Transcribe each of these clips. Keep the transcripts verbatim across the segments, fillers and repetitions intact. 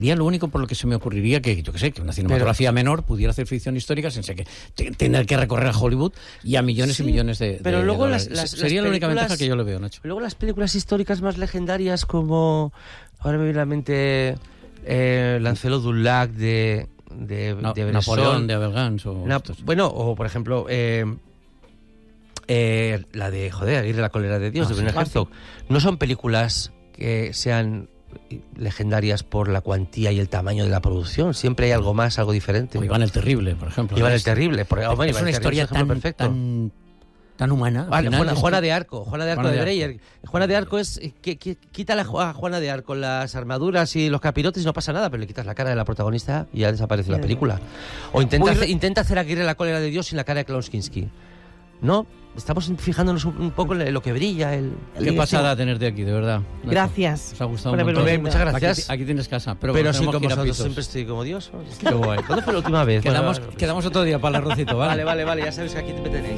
Sería lo único por lo que se me ocurriría que, yo qué sé, que una cinematografía pero, menor pudiera hacer ficción histórica sin que tener que recorrer a Hollywood y a millones sí, y millones de, pero de luego dólares. Las, las, Sería las la única ventaja que yo le veo, Nacho. Luego las películas históricas más legendarias como, ahora me viene a la mente, eh, Lancelot du Lac de, de, no, de Bresson, Napoleón de Abelgans. O Na, bueno, o por ejemplo... Eh, eh, la de, joder, Aguirre la cólera de Dios, ah, de Werner Herzog. No son películas que sean legendarias por la cuantía y el tamaño de la producción. Siempre hay algo más, algo diferente. O Iván el Terrible, por ejemplo. Ejemplo, Iván el Terrible. Por, oh, es Iván una historia tan, perfecto. tan, tan humana. Vale, Juana, Juana de Arco. Juana de Arco Juana de, de Breyer. Juana de Arco es... Que, que, quítale a Juana de Arco las armaduras y los capirotes y no pasa nada, pero le quitas la cara de la protagonista y ya desaparece la película. O intenta, hacer, intenta hacer Aguirre la cólera de Dios sin la cara de Klaus Kinski. ¿No? Estamos fijándonos un poco en lo que brilla. El, el Qué pasada tenerte aquí, de verdad. Gracias. Nos ha gustado un montón. Bien, muchas gracias. Aquí, aquí tienes casa. Pero, pero bueno, sí, como nosotros siempre estoy como Dios. Qué guay. ¿Cuándo fue la última vez? Quedamos, bueno, quedamos otro día para el arrocito, ¿vale? Vale, vale, vale. Ya sabéis que aquí me tenéis.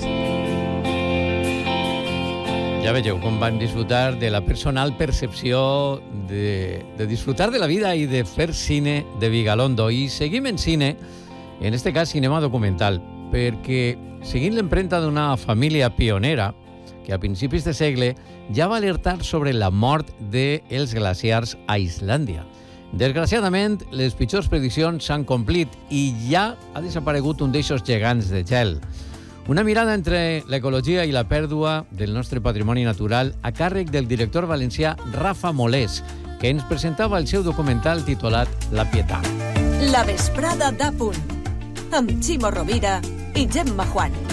Ja veieu com van disfrutar de la personal percepció de, de disfrutar de la vida i de fer cine de Vigalondo. I seguim en cine, en este cas cinema documental, perquè seguint l'empremta d'una família pionera que a principis de segle ja va alertar sobre la mort dels glaciars a Islàndia. Desgraciadament, les pitjors prediccions s'han complit i ja ha desaparegut un d'eixos gegants de gel. Una mirada entre l'ecologia i la pèrdua del nostre patrimoni natural a càrrec del director valencià Rafa Molés, que ens presentava el seu documental titulat La Pietà. La vesprada d'A Punt, amb Ximo Rovira i Gemma Juan.